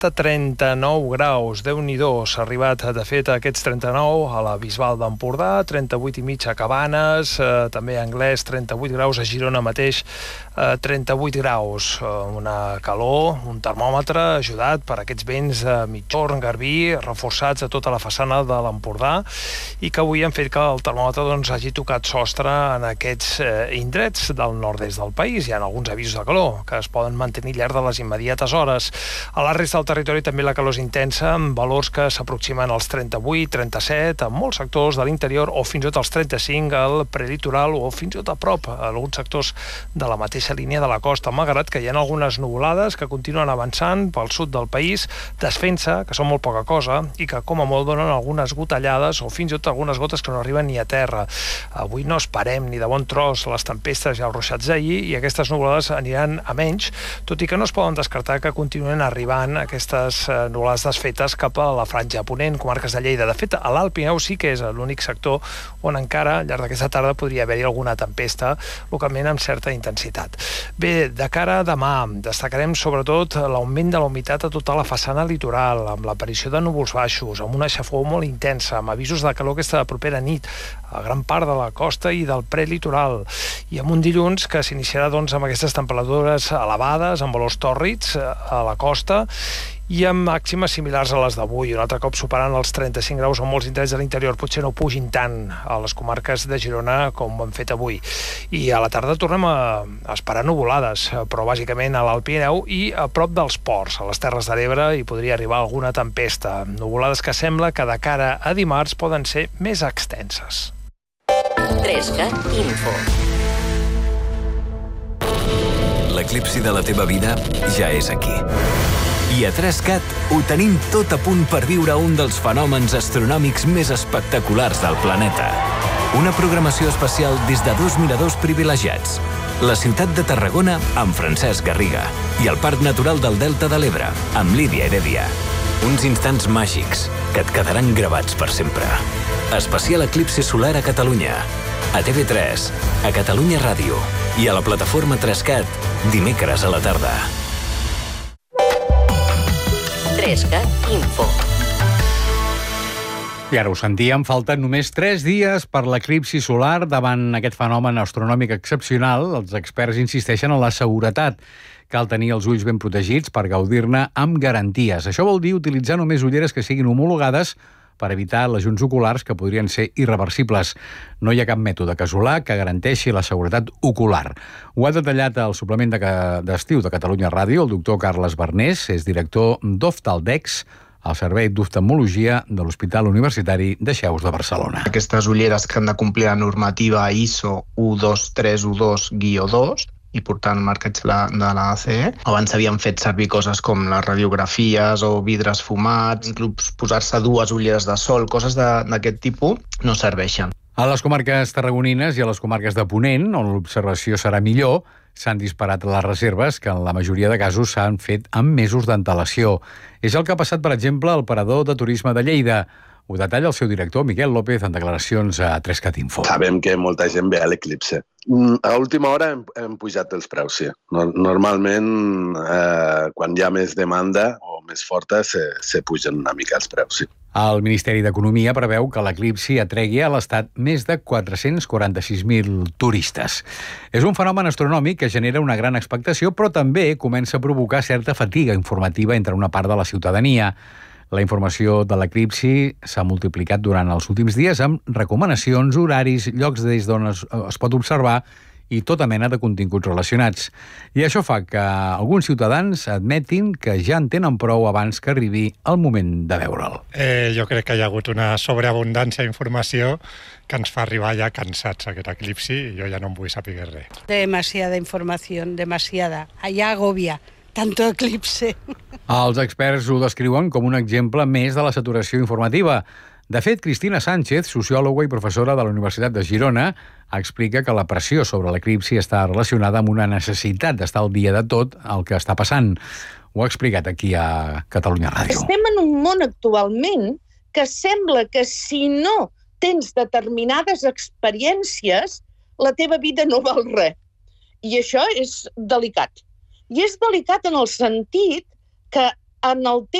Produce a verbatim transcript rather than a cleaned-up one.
trenta-nou graus, Déu-n'hi-do, s'ha arribat de fet a aquests trenta-nou a la Bisbal d'Empordà, trenta-vuit i mig a Cabanes, eh, també a Anglès, trenta-vuit graus, a Girona mateix, eh, trenta-vuit graus, eh, una calor, un termòmetre ajudat per aquests vents de migjorn, garbí, reforçats a tota la façana de l'Empordà, i que avui han fet que el termòmetre doncs, hagi tocat sostre en aquests eh, indrets del nord-est del país. Hi ha alguns avisos de calor que es poden mantenir al llarg de les immediates hores. A la resta del territori també la calor és intensa, amb valors que s'aproximen als trenta-vuit, trenta-set, en molts sectors de l'interior, o fins i tot als trenta-cinc al prelitoral, o fins i tot a prop, a alguns sectors de la mateixa línia de la costa, malgrat que hi ha algunes nuvolades que continuen avançant pel sud del país, desfent-se, que són molt poca cosa, i que com a molt donen algunes gotellades, o fins i tot algunes gotes que no arriben ni a terra. Avui no esperem ni de bon tros les tempestes i els ruixats d'ahir, i aquestes nuvolades aniran a menys, tot i que no es poden descartar que continuen arribant aquestes eh, nuvolades desfetes cap a la franja ponent, comarques de Lleida. De fet, a l'Alt Pirineu sí que és l'únic sector on encara, al llarg d'aquesta tarda, podria haver-hi alguna tempesta, localment amb certa intensitat. Bé, de cara a demà, destacarem sobretot l'augment de la humitat a tota la façana litoral, amb l'aparició de núvols baixos, amb una xafogor molt intensa, amb avisos de calor aquesta propera nit a gran part de la costa i del prelitoral, i amb un dilluns que s'iniciarà doncs, amb aquestes temperatures elevades, amb valors tòrrids a la costa, i amb màximes similars a les d'avui, un altre cop superant els trenta-cinc graus en molts indrets de l'interior. Potser no pugin tant a les comarques de Girona com ho han fet avui. I a la tarda tornem a esperar nuvolades, però bàsicament a l'Alt Pirineu i a prop dels ports, a les Terres de l'Ebre, hi podria arribar alguna tempesta. Nuvolades que sembla que de cara a dimarts poden ser més extenses. Trescat Info. L'eclipsi de la teva vida ja és aquí. I a Trescat ho tenim tot a punt per viure un dels fenòmens astronòmics més espectaculars del planeta. Una programació especial des de dos miradors privilegiats. La ciutat de Tarragona amb Francesc Garriga i el Parc Natural del Delta de l'Ebre amb Lídia Heredia. Uns instants màgics que et quedaran gravats per sempre. Especial eclipsi solar a Catalunya. A T V tres, a Catalunya Ràdio i a la plataforma Trescat dimecres a la tarda. Trescat Info. I ara ho sentíem, falten només tres dies per l'eclipsi solar. Davant aquest fenomen astronòmic excepcional, els experts insisteixen en la seguretat. Cal tenir els ulls ben protegits per gaudir-ne amb garanties. Això vol dir utilitzar només ulleres que siguin homologades per evitar lesions oculars que podrien ser irreversibles. No hi ha cap mètode casolà que garanteixi la seguretat ocular. Ho ha detallat el suplement d'estiu de Catalunya Ràdio, el doctor Carles Barnés, és director d'Oftaldex, al Servei d'Oftalmologia de l'Hospital Universitari de Xeus de Barcelona. Aquestes ulleres que han de complir la normativa I S O u dos tres u dos guió dos i portant marcatge de la A C E. Abans s'havien fet servir coses com les radiografies o vidres fumats, inclús posar-se dues ulleres de sol, coses d'aquest tipus no serveixen. A les comarques tarragonines i a les comarques de Ponent, on l'observació serà millor, s'han disparat les reserves que en la majoria de casos s'han fet amb mesos d'antelació. És el que ha passat, per exemple, al Parador de Turisme de Lleida. Ho detalla el seu director, Miquel López, en declaracions a Trescat Info. Sabem que molta gent ve a l'eclipse. A última hora hem, hem pujat els preus, sí. Normalment, eh, quan hi ha més demanda o més forta, se, se pugen una mica els preus, sí. El Ministeri d'Economia preveu que l'eclipsi atregui a l'Estat més de quatre-cents quaranta-sis mil turistes. És un fenomen astronòmic que genera una gran expectació, però també comença a provocar certa fatiga informativa entre una part de la ciutadania. La informació de l'eclipsi s'ha multiplicat durant els últims dies amb recomanacions, horaris, llocs des d'on es, es pot observar i tota mena de continguts relacionats. I això fa que alguns ciutadans admetin que ja en tenen prou abans que arribi el moment de veure'l. Eh, jo crec que hi ha hagut una sobreabundància d'informació que ens fa arribar ja cansats aquest eclipsi i jo ja no en vull saber res. Demasiada informació, demasiada. Allà agobia. Tanto eclipse. Els experts ho descriuen com un exemple més de la saturació informativa. De fet, Cristina Sánchez, sociòloga i professora de la Universitat de Girona, explica que la pressió sobre l'eclipsi està relacionada amb una necessitat d'estar al dia de tot el que està passant. Ho ha explicat aquí a Catalunya Ràdio. Estem en un món actualment que sembla que si no tens determinades experiències, la teva vida no val res. I això és delicat. I és delicat en el sentit que en el